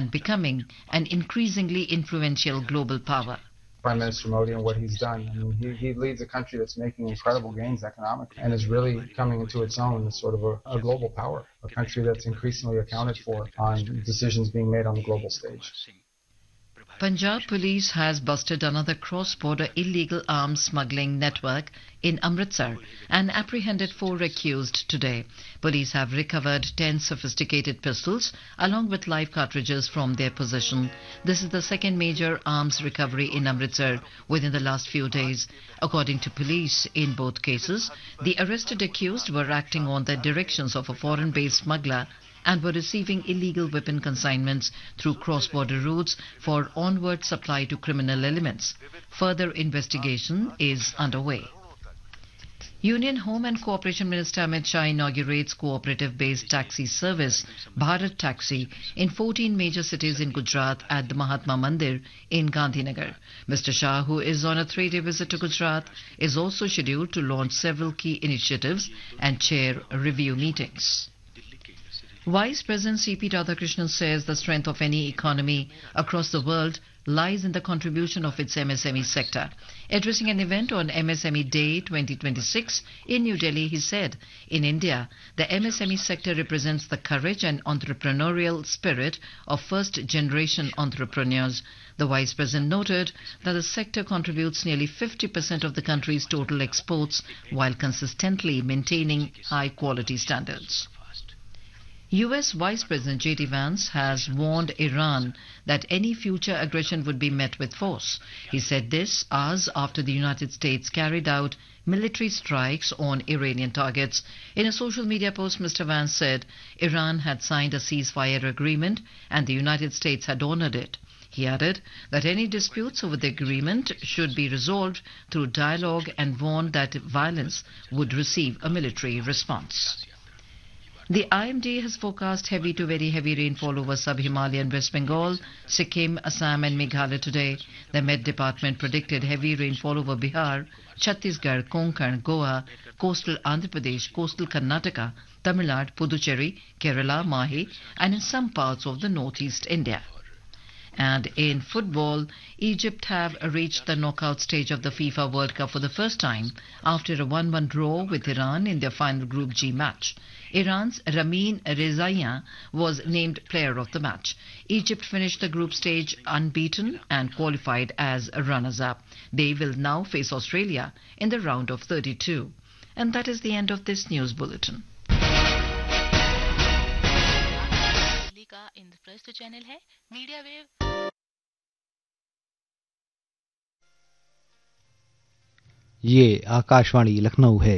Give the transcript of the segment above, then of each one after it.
and becoming an increasingly influential global power. Prime Minister Modi and what he's done. I mean, he leads a country that's making incredible gains economically and is really coming into its own as sort of a global power, a country that's increasingly accounted for on decisions being made on the global stage. Punjab police has busted another cross-border illegal arms smuggling network in Amritsar and apprehended 4 accused today. Police have recovered 10 sophisticated pistols along with live cartridges from their possession. This is the second major arms recovery in Amritsar within the last few days. According to police, in both cases, the arrested accused were acting on the directions of a foreign-based smuggler and were receiving illegal weapon consignments through cross-border routes for onward supply to criminal elements. Further investigation is underway. Union Home and Cooperation Minister Amit Shah inaugurates cooperative-based taxi service Bharat Taxi in 14 major cities in Gujarat at the Mahatma Mandir in Gandhinagar. Mr. Shah, who is on a 3-day visit to Gujarat, is also scheduled to launch several key initiatives and chair review meetings. Vice President C.P. Radhakrishnan says the strength of any economy across the world lies in the contribution of its MSME sector. Addressing an event on MSME Day 2026 in New Delhi, he said, in India, the MSME sector represents the courage and entrepreneurial spirit of first-generation entrepreneurs. The Vice President noted that the sector contributes nearly 50% of the country's total exports while consistently maintaining high-quality standards. US Vice President J.D. Vance has warned Iran that any future aggression would be met with force. He said this hours after the United States carried out military strikes on Iranian targets. In a social media post, Mr. Vance said Iran had signed a ceasefire agreement and the United States had honored it. He added that any disputes over the agreement should be resolved through dialogue and warned that violence would receive a military response. The IMD has forecast heavy to very heavy rainfall over sub-Himalayan West Bengal, Sikkim, Assam and Meghalaya today. The Met Department predicted heavy rainfall over Bihar, Chhattisgarh, Konkan, Goa, coastal Andhra Pradesh, coastal Karnataka, Tamil Nadu, Puducherry, Kerala, Mahe and in some parts of the northeast India. And in football, Egypt have reached the knockout stage of the FIFA World Cup for the first time after a 1-1 draw with Iran in their final Group G match. Iran's Ramin Rezaian was named player of the match. Egypt finished the group stage unbeaten and qualified as runners-up. They will now face Australia in the round of 32. And that is the end of this news bulletin. का Indraprastha channel है media wave. ये आकाशवाणी लखनऊ है।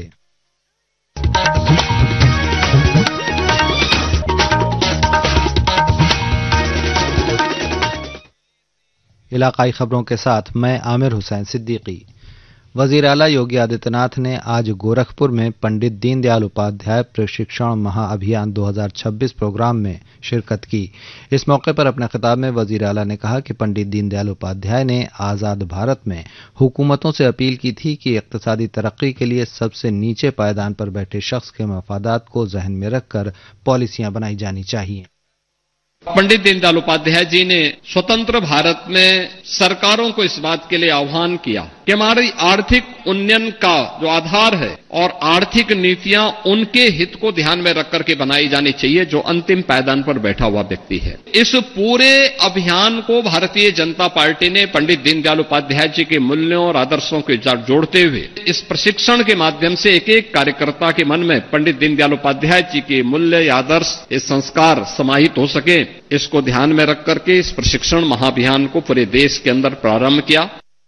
इलाकाई खबरों के साथ मैं आमिर हुसैन सिद्दीकी। वजीर आला योगी आदित्यनाथ ने आज गोरखपुर में पंडित दीनदयाल उपाध्याय प्रशिक्षण महाअभियान 2026 प्रोग्राम में शिरकत की। इस मौके पर अपने खिताब में वजीर आला ने कहा कि पंडित दीनदयाल उपाध्याय ने आज़ाद भारत में हुकूमतों से अपील की थी कि इक्तिसादी तरक्की के लिए सबसे नीचे पायदान पर बैठे शख्स के मफादात को जहन में रखकर पॉलिसियां बनाई जानी चाहिए। पंडित दीनदयाल उपाध्याय जी ने स्वतंत्र भारत में सरकारों को इस बात के लिए आह्वान किया कि हमारी आर्थिक उन्नयन का जो आधार है और आर्थिक नीतियां उनके हित को ध्यान में रख करके बनाई जानी चाहिए जो अंतिम पायदान पर बैठा हुआ व्यक्ति है। इस पूरे अभियान को भारतीय जनता पार्टी ने पंडित दीनदयाल उपाध्याय जी के मूल्यों और आदर्शों के साथ जोड़ते हुए इस प्रशिक्षण के माध्यम से एक एक कार्यकर्ता के मन में पंडित दीनदयाल उपाध्याय जी के मूल्य आदर्श ये संस्कार समाहित हो सके, इसको ध्यान में रख करके इस प्रशिक्षण महाअभियान को पूरे देश के अंदर प्रारंभ किया।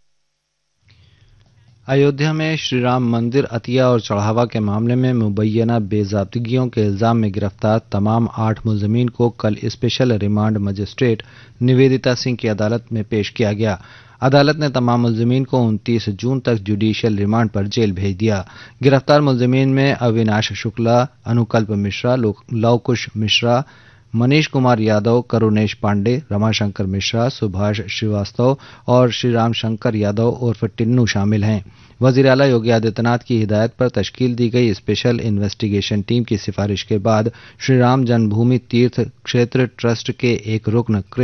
अयोध्या में श्रीराम मंदिर अतिया और चढ़ावा के मामले में मुबैना बेज़ाब्तगियों के इल्जाम में गिरफ्तार तमाम 8 मुलजमीन को कल special remand magistrate Nivedita Singh की अदालत में पेश किया गया। अदालत ने तमाम मुलजमीन को 29 जून तक जुडिशियल रिमांड पर जेल भेज दिया। गिरफ्तार मुलजमीन में अविनाश शुक्ला, अनुकल्प मिश्रा, लवकुश मिश्रा, मनीष कुमार यादव, करुणेश पांडे, रमाशंकर मिश्रा, सुभाष श्रीवास्तव और श्रीराम शंकर यादव उर्फ टिन्नू शामिल हैं। वजीर आला योगी आदित्यनाथ की हिदायत पर तश्कील दी गई स्पेशल इन्वेस्टिगेशन टीम की सिफारिश के बाद श्रीराम जन्मभूमि तीर्थ क्षेत्र ट्रस्ट के एक रुकन